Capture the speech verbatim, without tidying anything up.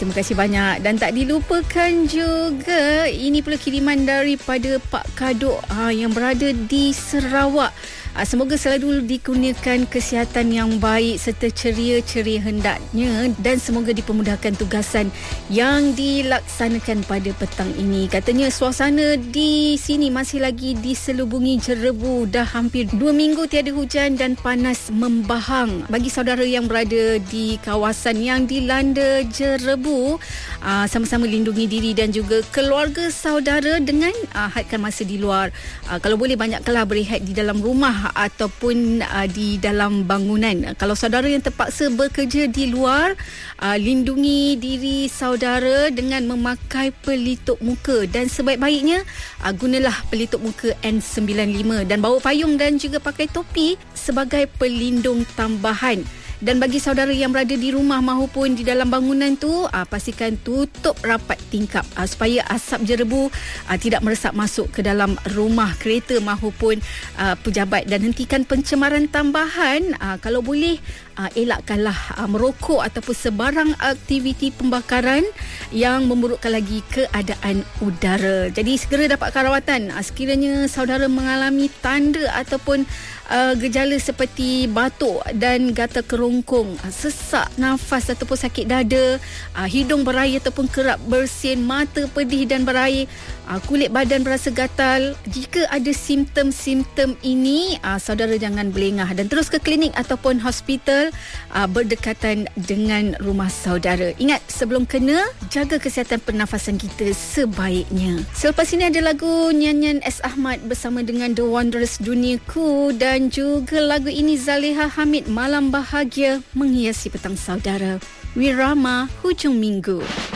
Terima kasih banyak. Dan tak dilupakan juga, ini pula kiriman daripada Pak Kadok ha, yang berada di Sarawak. Ha, semoga selalu dikurniakan kesihatan yang baik serta ceria-ceria hendaknya dan semoga dipermudahkan tugasan yang dilaksanakan pada petang ini. Katanya suasana di sini masih lagi diselubungi jerebu. Dah hampir dua minggu tiada hujan dan panas membahang. Bagi saudara yang berada di kawasan yang dilanda jerebu, aa, sama-sama lindungi diri dan juga keluarga saudara dengan aa, hadkan masa di luar. Aa, kalau boleh banyaklah berehat di dalam rumah ataupun aa, di dalam bangunan. Kalau saudara yang terpaksa bekerja di luar, aa, lindungi diri saudara dengan memakai pelitup muka dan sebaik-baiknya aa, gunalah pelitup muka N sembilan lima dan bawa payung dan juga pakai topi sebagai pelindung tambahan. Dan bagi saudara yang berada di rumah maupun di dalam bangunan tu, aa, pastikan tutup rapat tingkap aa, supaya asap jerebu aa, tidak meresap masuk ke dalam rumah, kereta maupun aa, pejabat, dan hentikan pencemaran tambahan. Aa, kalau boleh aa, elakkanlah aa, merokok ataupun sebarang aktiviti pembakaran yang memburukkan lagi keadaan udara. Jadi segera dapatkan rawatan aa, sekiranya saudara mengalami tanda ataupun Uh, gejala seperti batuk dan gatal kerongkong, uh, sesak nafas ataupun sakit dada, uh, hidung berair ataupun kerap bersin, mata pedih dan berair, uh, kulit badan berasa gatal. Jika ada simptom-simptom ini, uh, saudara jangan belengah dan terus ke klinik ataupun hospital uh, berdekatan dengan rumah saudara. Ingat, sebelum kena, jaga kesihatan pernafasan kita sebaiknya. Selepas ini ada lagu nyanyian S. Ahmad bersama dengan The Wanderers Duniaku, dan juga lagu ini Zaleha Hamid, Malam Bahagia menghiasi petang saudara. Wirama Hujung Minggu.